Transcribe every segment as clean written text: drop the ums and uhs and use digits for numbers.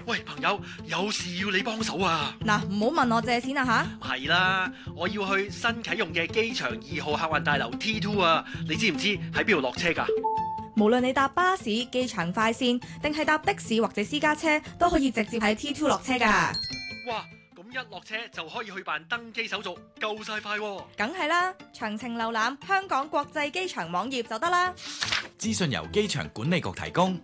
喂，朋友，有事要你幫手啊！ 嗱，唔好問我借錢啊吓！ 係啦，我要去新啟用嘅機場2號客運大樓 T2 啊！你知唔知喺邊度落車㗎？ 無論你搭巴士、機場快線，定係搭的士或者私家車，都可以直接喺 T2 落車㗎。 哇！咁一落車就可以去辦登機手續，夠晒快喎！ 梗係啦，詳情瀏覽香港國際機場網頁就得啦。 資訊由機場管理局提供。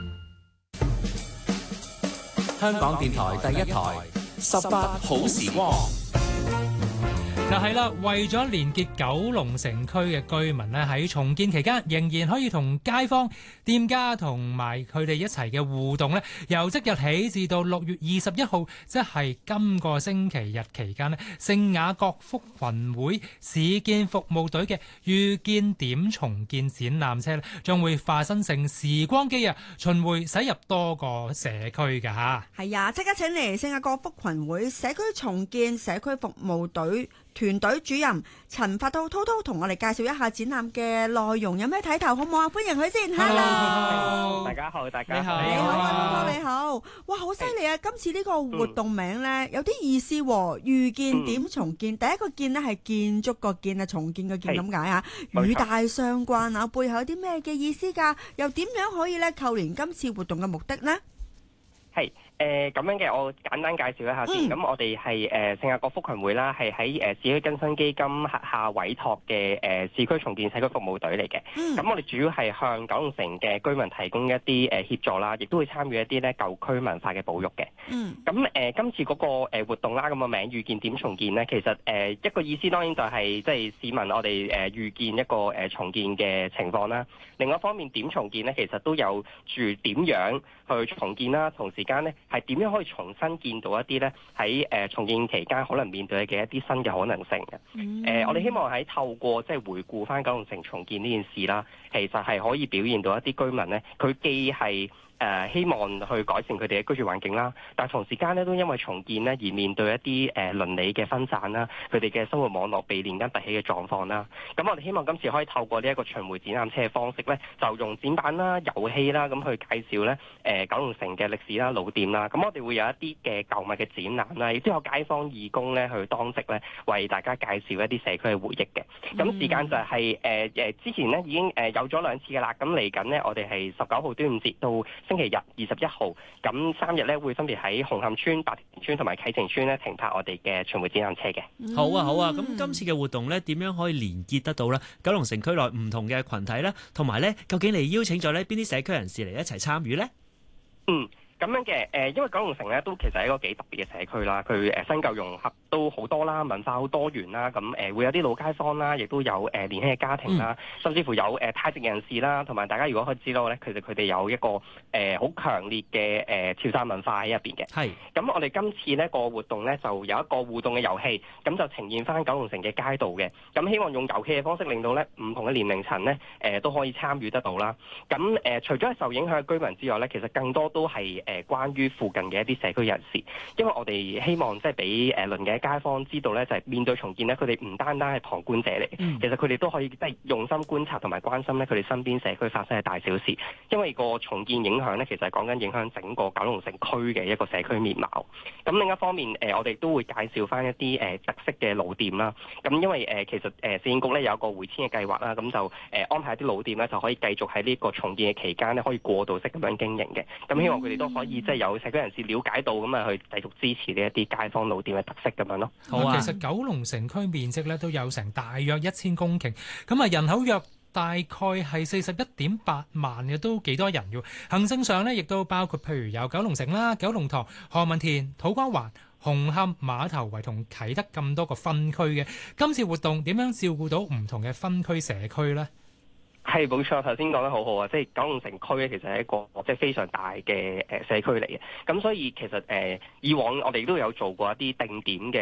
香港電台第一台18好時光。 嗱係啦，為咗連結九龍城區嘅居民咧，喺重建期間仍然可以同街坊、店家同埋佢哋一齊嘅互動咧，由即日起至到6月21號，即係今個星期日期間咧，聖雅各福群會市建服務隊嘅遇見點重建展覽車咧，將會化身成時光機啊，巡迴駛入多個社區㗎嚇。 係啊，即刻請嚟聖雅各福群會社區重建社區服務隊團隊主任陳發滔滔同我哋介紹一下展覽嘅內容，有咩睇頭好唔好啊？歡迎佢先。 Hello， 大家好，大家好， 你好啊，滔滔你好。哇，好犀利啊！今次呢個活動名呢，有啲意思喎，遇見點重建。第一個建呢係建築個建啊，重建個建咁解啊，與大相關啊，背後有啲咩嘅意思㗎？又點樣可以咧扣連今次活動嘅目的呢？ 係。咁樣嘅，我簡單介紹一下先。咁我哋係聖雅各福群會啦，係喺市區更新基金轄下委託嘅市區重建社區服務隊嚟嘅。咁我哋主要係向九龍城嘅居民提供一啲協助啦，亦都會參與一啲咧舊區文化嘅保育嘅。咁今次嗰個活動啦，咁個名遇見點重建咧，其實一個意思當然就係即係市民我哋遇見一個重建嘅情況啦。另外一方面點重建咧，其實都有住點樣去重建啦，同時間咧，係點樣可以重新見到一啲咧喺重建期間可能面對嘅一啲新嘅可能性嘅？我哋希望喺透過即係回顧翻九龍城重建呢件事啦，其實係可以表現到一啲居民咧，佢既係希望去改善佢哋嘅居住環境啦，但係同時間咧都因為重建咧而面對一啲鄰里嘅分散啦，佢哋嘅生活網絡被連根拔起嘅狀況啦。咁我哋希望今次可以透過呢一個巡迴展覽車嘅方式咧，就用展板啦、遊戲啦咁去介紹咧九龍城嘅歷史啦、老店啦。咁我哋會有一啲嘅舊物嘅展覽啦，亦都有街坊義工咧去當值咧為大家介紹一啲社區嘅回憶嘅。咁時間就係之前咧已經有咗2次嘅啦。咁嚟緊呢，我哋係19號端午節到星期日21號，咁3日咧會分別喺紅磡村、白田村同埋啟晴村咧停泊我哋嘅巡迴展覽車嘅。 好啊好啊，咁今次嘅活動咧點樣可以連結得到咧九龍城區內唔同嘅群體咧，同埋咧究竟你邀請咗咧邊啲社區人士嚟一齊參與咧？ 咁樣嘅因為九龍城咧都其實係一個幾特別嘅社區啦，佢新舊融合都好多啦，文化好多元啦，咁會有啲老街坊啦，亦都有年輕嘅家庭啦，甚至乎有泰籍人士啦，同埋大家如果可以知道咧，其實佢哋有一個好強烈嘅潮汕文化喺入邊嘅。係。咁我哋今次呢個活動咧就有一個互動嘅遊戲，咁就呈現翻九龍城嘅街道嘅，咁希望用遊戲嘅方式令到咧唔同嘅年齡層咧都可以參與得到啦。咁除咗係受影響嘅居民之外咧，其實更多都係關於附近嘅一啲社區人士，因為我哋希望即係俾鄰嘅街坊知道咧，就係面對重建咧，佢哋唔單單係旁觀者嚟，其實佢哋都可以即係用心觀察同埋關心咧佢哋身邊社區發生嘅大小事，因為個重建影響咧，其實係講緊影響整個九龍城區嘅一個社區面貌。咁另一方面，我哋都會介紹翻一啲特色嘅老店啦。咁因為其實市建局咧有一個回遷嘅計劃啦，咁就安排一啲老店咧就可以繼續喺呢個重建嘅期間咧可以過渡式咁樣經營嘅。咁希望佢哋都可以即係有社區人士了解到咁啊，去繼續支持呢一啲街坊老店嘅特色咁樣咯。 好啊，其實九龍城區面積咧都有成大約1000公頃，咁啊人口約大概係41.8萬嘅，都幾多人嘅。行政上咧亦都包括譬如有九龍城啦、九龍塘、何文田、土瓜灣、紅磡、馬頭圍同啟德咁多個分區嘅。今次活動點樣照顧到唔同嘅分區社區呢？ 係冇錯，頭先講得好好啊！即係九龍城區咧，其實係一個即係非常大嘅社區嚟嘅。咁所以其實以往我哋都有做過一啲定點嘅